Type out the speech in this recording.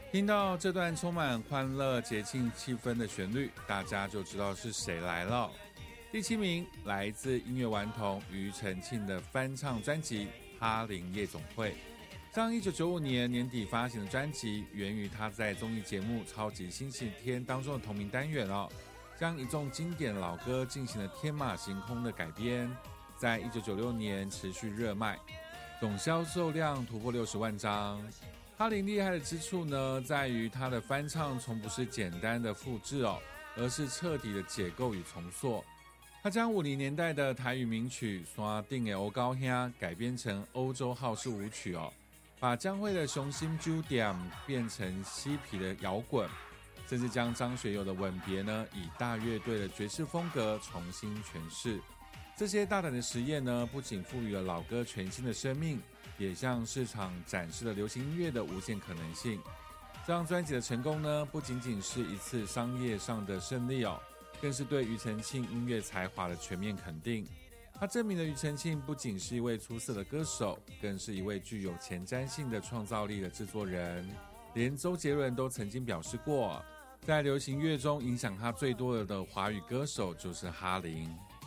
听到这段充满欢乐节庆气氛的旋律，大家就知道是谁来了。第7名来自音乐顽童庾澄庆的翻唱专辑《哈林夜总会》。上1995年年底发行的专辑，源于他在综艺节目《超级星期天》当中的同名单元将一众经典老歌进行了天马行空的改编，在1996年持续热卖，总销售量突破60万张。哈林厉害的之处呢，在于他的翻唱从不是简单的复制而是彻底的解构与重塑。他将50年代的台语名曲《山顶的黑狗兄》改编成欧洲好式舞曲把江蕙的雄心酒店变成嬉皮的摇滚，甚至将张学友的吻别呢以大乐队的爵士风格重新诠释。这些大胆的实验呢，不仅赋予了老歌全新的生命，也向市场展示了流行音乐的无限可能性。这张专辑的成功呢，不仅仅是一次商业上的胜利更是对庾澄庆音乐才华的全面肯定。他证明了庾澄庆不仅是一位出色的歌手，更是一位具有前瞻性的创造力的制作人。连周杰伦都曾经表示过，在流行乐中影响他最多的华语歌手就是哈林。